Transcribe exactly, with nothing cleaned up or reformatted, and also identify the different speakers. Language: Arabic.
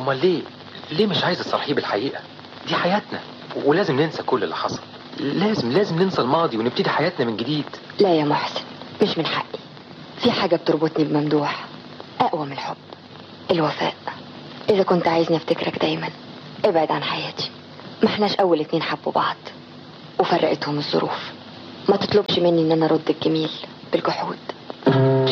Speaker 1: امال ليه ليه مش عايز تصرحيه بالحقيقه؟ دي حياتنا ولازم ننسى كل اللي حصل. لازم لازم ننسى الماضي ونبتدي حياتنا من جديد.
Speaker 2: لا يا محسن، مش من حقي. في حاجة بتربطني بممدوح أقوى من الحب، الوفاء. إذا كنت عايزني أفتكرك دايما ابعد عن حياتي. ما احناش أول اتنين حبوا بعض وفرقتهم الظروف. ما تطلبش مني إن أنا أرد الجميل بالجحود.